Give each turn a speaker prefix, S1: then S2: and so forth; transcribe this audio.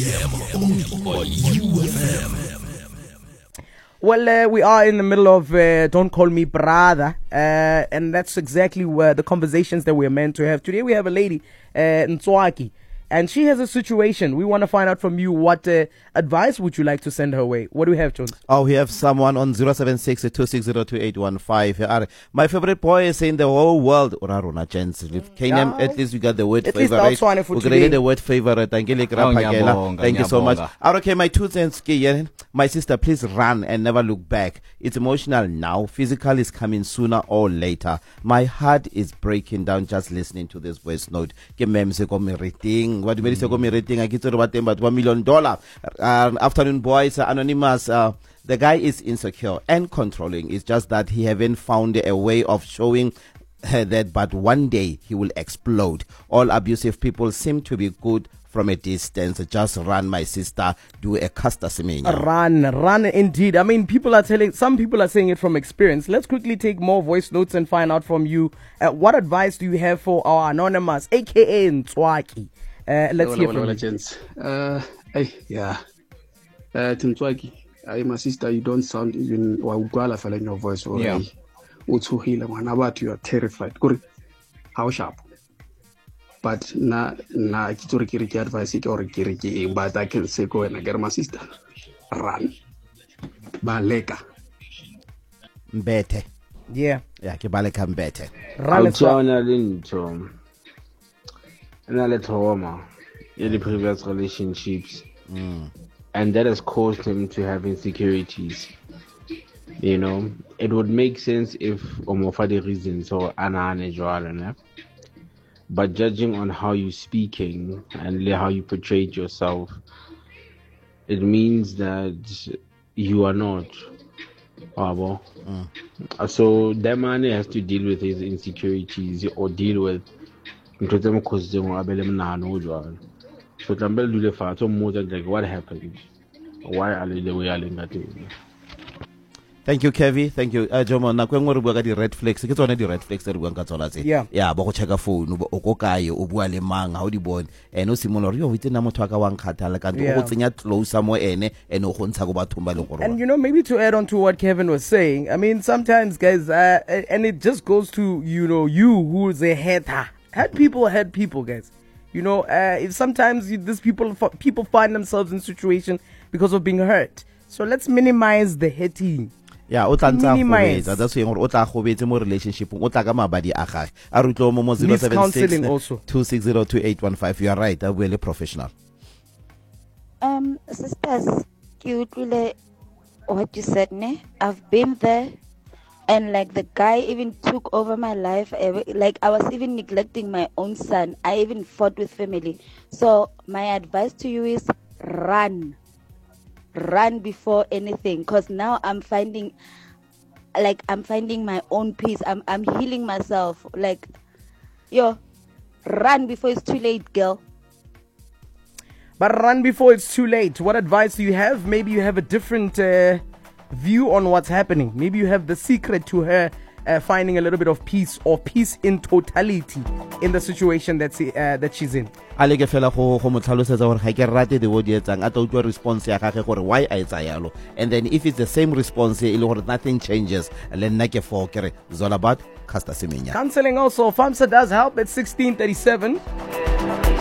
S1: p.m. only on UFM.
S2: Well, we are in the middle of Don't Call Me Brother, and that's exactly where the conversations that we're meant to have. Today we have a lady, Ntswaki, and she has a situation. We want to find out from you what advice would you like to send her way. What do we have, Jones?
S3: Oh, we have someone on 076-260-2815. My favorite boy is saying the whole world. Orarona, gents. With Kenyan, at least we got the word
S2: At
S3: favorite.
S2: least that's one for
S3: We're
S2: today.
S3: going to get the word favorite. Thank you so much. Okay, my 2 cents. My sister, please run and never look back. It's emotional now. Physical is coming sooner or later. My heart is breaking down just listening to this voice note. What do you say? I get about $1 million. Afternoon boys, anonymous. The guy is insecure and controlling. It's just that he haven't found a way of showing that, but one day he will explode. All abusive people seem to be good from a distance. Just run, my sister. Do a casta semenya.
S2: Run indeed. I mean, some people are saying it from experience. Let's quickly take more voice notes and find out from you. What advice do you have for our anonymous, aka Ntswaki? Let's hear from you.
S4: Gents. Ntswaki, my sister, you don't sound even wagwala fella in your voice already. Utsuhile man, you are terrified. How sharp? But na kiturikiriki advice or kiriki, but I can say go and get my sister. Run. Baleka.
S3: Mbete.
S2: Yeah.
S3: Yeah, kibaleka mbete.
S2: Run.
S5: Another trauma in the previous relationships, and that has caused him to have insecurities. You know, it would make sense if for the reasons or Anna, but judging on how you're speaking and how you portrayed yourself, it means that you are not. So that man has to deal with his insecurities or deal with. So what happened? Why are they the way I
S3: Thank you, Kevin. Thank you. Jomo, na kwengwe re bua ka di red flags. Ke tsone di red flags re buang ka tsona tse. Yeah, bo go check phone, o go kae, o bua le mang, ha o di bone. No simolo yo witse na motho ka wang khathala ka ntse o tsenya close mo ene o go ntsha go bathong ba le go.
S2: And you know, maybe to add on to what Kevin was saying, I mean, sometimes guys, and it just goes to, you know, you who's a hater. Hurt people, guys. You know, if sometimes these people find themselves in situation because of being hurt. So let's minimize the hating.
S3: Yeah, o tla minimize. That's why o tla go betse mo relationship o tla ka mabadi a gage. A rutlo mo 076-260-2815. You are right. I will a professional.
S6: Sisters, you really what you said, ne? I've been there. And like the guy even took over my life. Like I was even neglecting my own son. I even fought with family. So my advice to you is run before anything. Cause now I'm finding my own peace. I'm healing myself. Like, run before it's too late, girl.
S2: But run before it's too late. What advice do you have? Maybe you have a different view on what's happening. Maybe you have the secret to her finding a little bit of peace or peace in totality in the situation that she's in.
S3: Alege fela go mo tlhalosetsa gore ga ke rate the word yetsang a tla response ya gage gore why a etsa yalo, and then if it's the same response ile gore nothing changes, le nna ke for kere it's all about casta semenya.
S2: Counseling also. FAMSA does help at 1637.